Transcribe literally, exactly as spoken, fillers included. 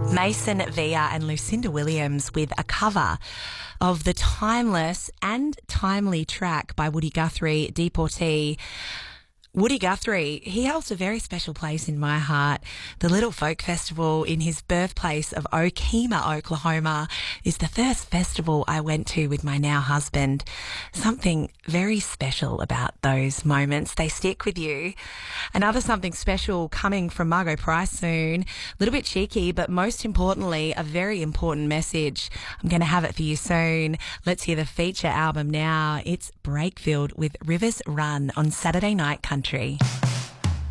Mason Villa and Lucinda Williams with a cover of the timeless and timely track by Woody Guthrie, Deportee. Woody Guthrie, he holds a very special place in my heart. The Little Folk Festival in his birthplace of Okemah, Oklahoma, is the first festival I went to with my now husband. Something very special about those moments. They stick with you. Another something special coming from Margot Price soon. A little bit cheeky, but most importantly, a very important message. I'm going to have it for you soon. Let's hear the feature album now. It's Breakfield with Rivers Run on Saturday Night Country.